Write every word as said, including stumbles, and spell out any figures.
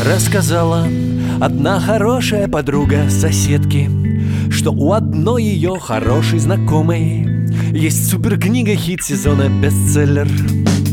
Рассказала одна хорошая подруга соседки, что у одной ее хорошей знакомой есть суперкнига, хит сезона, бестселлер.